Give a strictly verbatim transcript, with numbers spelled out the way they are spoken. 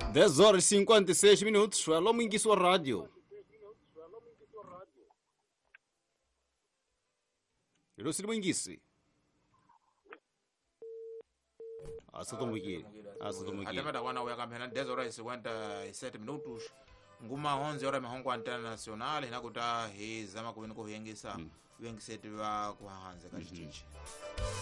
dez horas e cinquenta e seis minutos. Alô, Mwingisi wa rádio. Irusi Mwingisi. Asatombukire. Asatombukire. Atemada wana wa kamera dez horas e cinquenta e sete minutos. Nguma onze horas mahongo internacional hinakuta hizama kubini kuhengisa. Wengiseti wa kuhanza kachitichi.